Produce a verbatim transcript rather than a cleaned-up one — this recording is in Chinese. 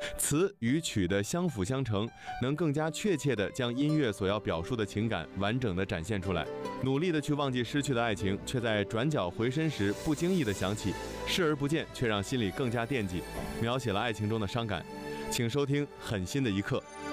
词与曲的相辅相成，能更加确切地将音乐所要表述的情感完整地展现出来。努力地去忘记失去的爱情，却在转角回身时不经意地想起，视而不见，却让心里更加惦记，描写了爱情中的伤感。请收听《狠心的一刻》。